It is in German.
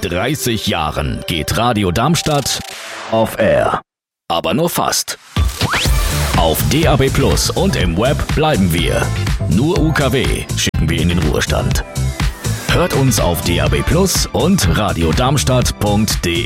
30 Jahren geht Radio Darmstadt off air. Aber nur fast. Auf DAB+ und im Web bleiben wir. Nur UKW schicken wir in den Ruhestand. Hört uns auf DAB+ und radiodarmstadt.de.